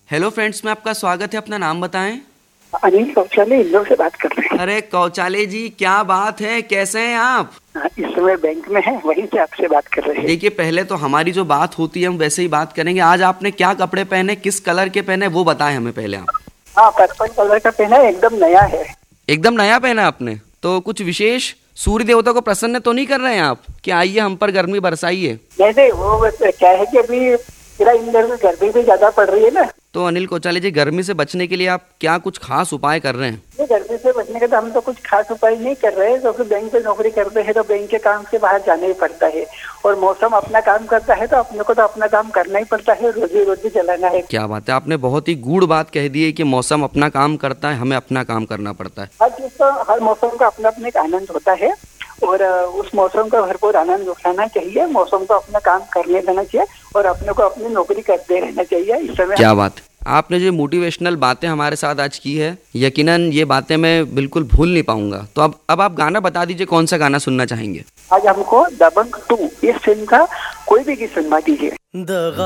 Hello friends में आपका स्वागत है। अपना नाम बताएं। अनिल शौचालय इंदौर से बात कर रहे हैं। अरे कौचाले जी, क्या बात है, कैसे हैं आप? इस समय बैंक में है, वहीं से आपसे बात कर रहे हैं। देखिए, पहले तो हमारी जो बात होती है हम वैसे ही बात करेंगे। आज आपने क्या कपड़े पहने, किस कलर के पहने, वो बताएं हमें पहले आप। हाँ, पर्पल कलर का पहना है, एकदम नया है। एकदम नया पहना आपने? तो कुछ विशेष सूर्य देवता को प्रसन्न तो नहीं कर रहे हैं आप कि आइए हम पर गर्मी बरसाइए? नहीं, वो क्या है कि अभी मेरा इंदौर में गर्मी भी ज्यादा पड़ रही है ना। तो अनिल कौचाले जी, गर्मी से बचने के लिए आप क्या कुछ खास उपाय कर रहे हैं? ये गर्मी से बचने के तो हम तो कुछ खास उपाय नहीं कर रहे हैं, क्योंकि बैंक में नौकरी करते हैं तो बैंक के काम से बाहर जाना ही पड़ता है। और मौसम अपना काम करता है तो अपने को तो अपना काम करना ही पड़ता है, रोजी रोटी चलाना है। क्या बात है, आपने बहुत ही गूढ़ बात कह दी है कि मौसम अपना काम करता है, हमें अपना काम करना पड़ता है। हर चीज का, हर मौसम का अपना अपना एक आनंद होता है और उस मौसम का भरपूर आनंद उठाना चाहिए। मौसम को अपना काम करने देना चाहिए और अपने को अपनी नौकरी करते रहना चाहिए। इस समय क्या बात, आपने जो मोटिवेशनल बातें हमारे साथ आज की है, यकीनन ये बातें मैं बिल्कुल भूल नहीं पाऊंगा। तो अब आप गाना बता दीजिए, कौन सा गाना सुनना चाहेंगे? आज हमको दबंग 2 इस फिल्म का कोई भी गीत सुनवा दीजिए।